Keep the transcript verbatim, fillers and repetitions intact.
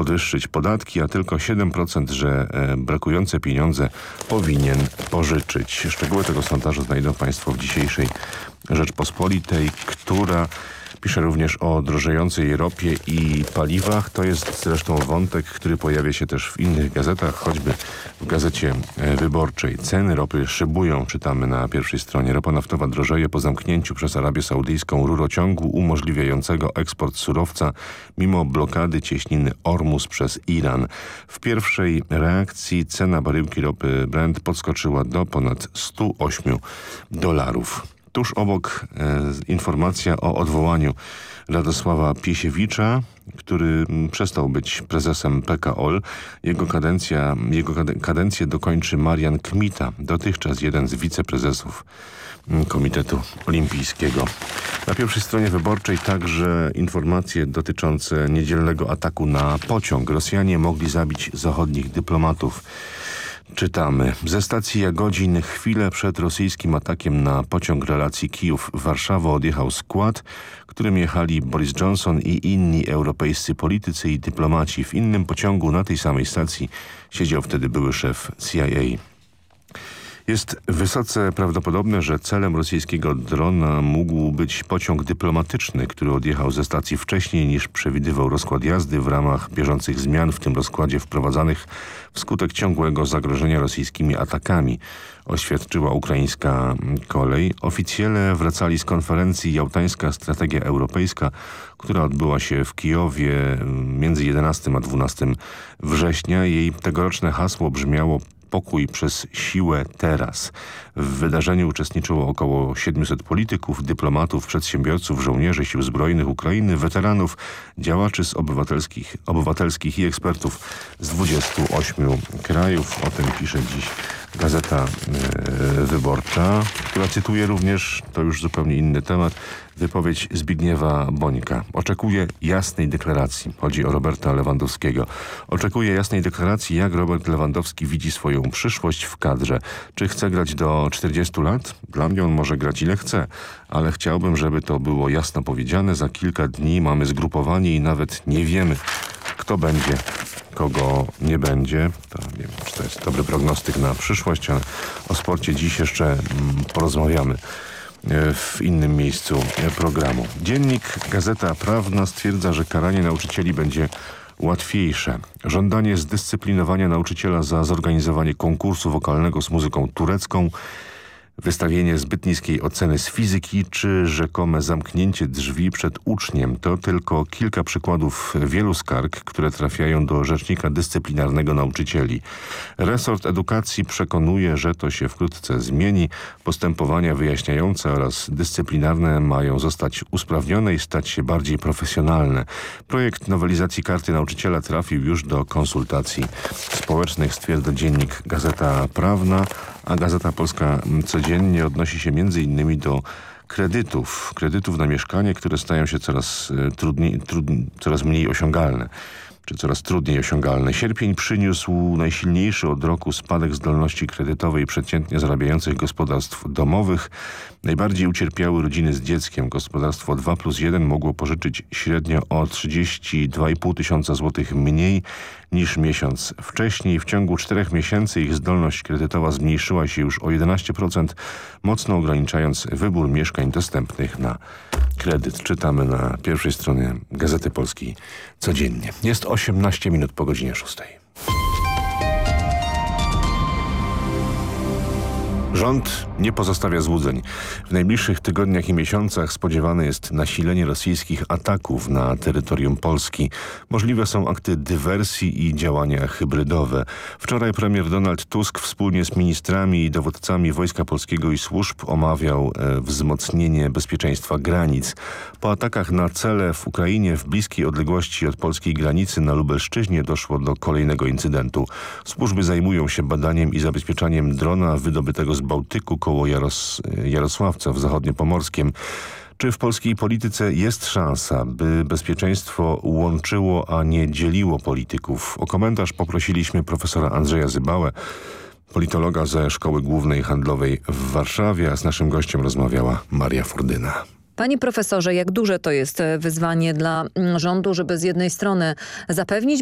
podwyższyć podatki, a tylko siedem procent, że brakujące pieniądze powinien pożyczyć. Szczegóły tego sondażu znajdą Państwo w dzisiejszej Rzeczpospolitej, która pisze również o drożejącej ropie i paliwach. To jest zresztą wątek, który pojawia się też w innych gazetach, choćby w Gazecie Wyborczej. Ceny ropy szybują, czytamy na pierwszej stronie. Ropa naftowa drożeje po zamknięciu przez Arabię Saudyjską rurociągu umożliwiającego eksport surowca mimo blokady cieśniny Ormus przez Iran. W pierwszej reakcji cena baryłki ropy Brent podskoczyła do ponad stu ośmiu dolarów. Tuż obok e, informacja o odwołaniu Radosława Piesiewicza, który przestał być prezesem P K O L. Jego kadencja, jego kadencję dokończy Marian Kmita, dotychczas jeden z wiceprezesów Komitetu Olimpijskiego. Na pierwszej stronie Wyborczej także informacje dotyczące niedzielnego ataku na pociąg. Rosjanie mogli zabić zachodnich dyplomatów. Czytamy. Ze stacji Jagodzin chwilę przed rosyjskim atakiem na pociąg relacji Kijów-Warszawa odjechał skład, którym jechali Boris Johnson i inni europejscy politycy i dyplomaci. W innym pociągu na tej samej stacji siedział wtedy były szef C I A. Jest wysoce prawdopodobne, że celem rosyjskiego drona mógł być pociąg dyplomatyczny, który odjechał ze stacji wcześniej niż przewidywał rozkład jazdy w ramach bieżących zmian w tym rozkładzie wprowadzanych wskutek ciągłego zagrożenia rosyjskimi atakami, oświadczyła ukraińska kolej. Oficjele wracali z konferencji Jałtańska Strategia Europejska, która odbyła się w Kijowie między jedenastego a dwunastego września. Jej tegoroczne hasło brzmiało: pokój przez siłę teraz. W wydarzeniu uczestniczyło około siedmiuset polityków, dyplomatów, przedsiębiorców, żołnierzy Sił Zbrojnych Ukrainy, weteranów, działaczy z obywatelskich, obywatelskich i ekspertów z dwudziestu ośmiu krajów. O tym pisze dziś Gazeta yy, Wyborcza, która cytuje również, to już zupełnie inny temat, wypowiedź Zbigniewa Bońka. Oczekuje jasnej deklaracji. Chodzi o Roberta Lewandowskiego. Oczekuje jasnej deklaracji, jak Robert Lewandowski widzi swoją przyszłość w kadrze. Czy chce grać do czterdziestu lat? Dla mnie on może grać ile chce, ale chciałbym, żeby to było jasno powiedziane. Za kilka dni mamy zgrupowanie i nawet nie wiemy, kto będzie, kogo nie będzie. To nie wiem, czy to jest dobry prognostyk na przyszłość, ale o sporcie dziś jeszcze mm, porozmawiamy w innym miejscu programu. Dziennik Gazeta Prawna stwierdza, że karanie nauczycieli będzie łatwiejsze. Żądanie zdyscyplinowania nauczyciela za zorganizowanie konkursu wokalnego z muzyką turecką, wystawienie zbyt niskiej oceny z fizyki czy rzekome zamknięcie drzwi przed uczniem to tylko kilka przykładów wielu skarg, które trafiają do Rzecznika Dyscyplinarnego Nauczycieli. Resort Edukacji przekonuje, że to się wkrótce zmieni. Postępowania wyjaśniające oraz dyscyplinarne mają zostać usprawnione i stać się bardziej profesjonalne. Projekt nowelizacji Karty Nauczyciela trafił już do konsultacji społecznych, stwierdza dziennik Gazeta Prawna, a Gazeta Polska Codziennie odnosi się między innymi do kredytów, kredytów na mieszkanie, które stają się coraz trudniej, trudniej, coraz mniej osiągalne, czy coraz trudniej osiągalne. Sierpień przyniósł najsilniejszy od roku spadek zdolności kredytowej przeciętnie zarabiających gospodarstw domowych. Najbardziej ucierpiały rodziny z dzieckiem. Gospodarstwo dwa plus jeden mogło pożyczyć średnio o trzydzieści dwa i pół tysiąca złotych mniej niż miesiąc wcześniej. W ciągu czterech miesięcy ich zdolność kredytowa zmniejszyła się już o jedenaście procent, mocno ograniczając wybór mieszkań dostępnych na kredyt. Czytamy na pierwszej stronie Gazety Polskiej Codziennie. Jest osiemnaście minut po godzinie szóstej. Rząd nie pozostawia złudzeń. W najbliższych tygodniach i miesiącach spodziewane jest nasilenie rosyjskich ataków na terytorium Polski. Możliwe są akty dywersji i działania hybrydowe. Wczoraj premier Donald Tusk wspólnie z ministrami i dowódcami Wojska Polskiego i służb omawiał e, wzmocnienie bezpieczeństwa granic. Po atakach na cele w Ukrainie w bliskiej odległości od polskiej granicy na Lubelszczyźnie doszło do kolejnego incydentu. Służby zajmują się badaniem i zabezpieczaniem drona wydobytego z Bałtyku koło Jaros Jarosławca w Zachodniopomorskiem. Czy w polskiej polityce jest szansa, by bezpieczeństwo łączyło, a nie dzieliło polityków? O komentarz poprosiliśmy profesora Andrzeja Zybałę, politologa ze Szkoły Głównej Handlowej w Warszawie, a z naszym gościem rozmawiała Maria Furdyna. Panie profesorze, jak duże to jest wyzwanie dla rządu, żeby z jednej strony zapewnić